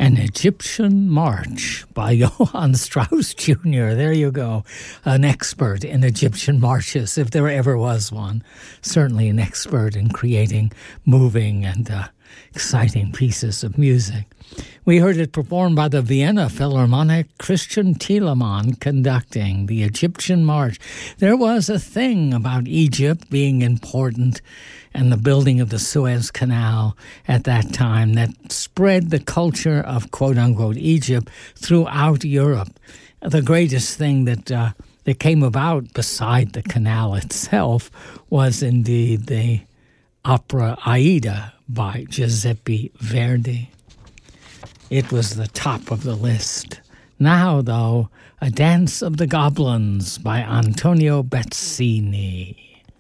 An Egyptian March by Johann Strauss Jr. There you go. An expert in Egyptian marches, if there ever was one. Certainly an expert in creating moving and exciting pieces of music. We heard it performed by the Vienna Philharmonic, Christian Thielemann conducting the Egyptian March. There was a thing about Egypt being important and the building of the Suez Canal at that time that spread the culture of quote-unquote Egypt throughout Europe. The greatest thing that came about beside the canal itself was indeed the opera Aida by Giuseppe Verdi. It was the top of the list. Now, though, A Dance of the Goblins by Antonio Bezzini.